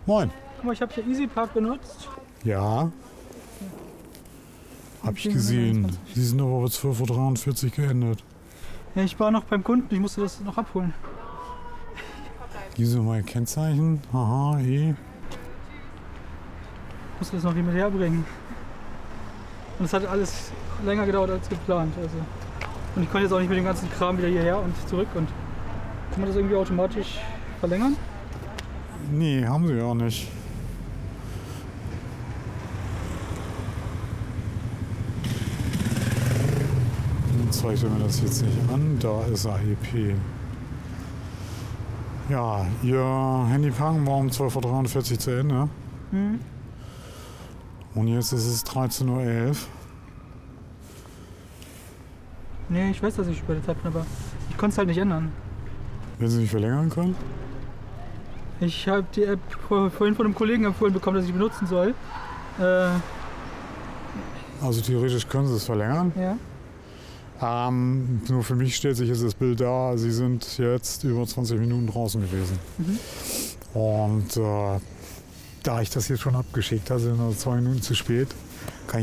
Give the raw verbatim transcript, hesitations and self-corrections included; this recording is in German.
Moin. Guck mal, ich habe hier EasyPark benutzt. Ja. Hab ich gesehen. Die sind aber bei zwölf Uhr dreiundvierzig geendet. Ja, ich war noch beim Kunden, ich musste das noch abholen. Geben Sie mal Ihr Kennzeichen. Aha, eh. Ich musste das noch wieder herbringen. Und es hat alles länger gedauert als geplant. Also. Und ich konnte jetzt auch nicht mit dem ganzen Kram wieder hierher und zurück. Und kann man das irgendwie automatisch verlängern? Nee, haben Sie auch nicht. Dann zeigt er mir das jetzt nicht an. Da ist A E P. Ja, Ihr Handy parken war um zwölf Uhr dreiundvierzig zu Ende. Mhm. Und jetzt ist es dreizehn Uhr elf. Nee, ich weiß, dass ich über die Zeit bin, aber ich konnte es halt nicht ändern. Wenn Sie nicht verlängern können? Ich habe die App vor, vorhin von einem Kollegen empfohlen bekommen, dass ich benutzen soll. Äh, Also theoretisch können Sie es verlängern. ja. Ähm, nur für mich stellt sich jetzt das Bild dar, Sie sind jetzt über zwanzig Minuten draußen gewesen. Mhm. Und äh, da ich das jetzt schon abgeschickt habe, sind also zwei Minuten zu spät, kann ich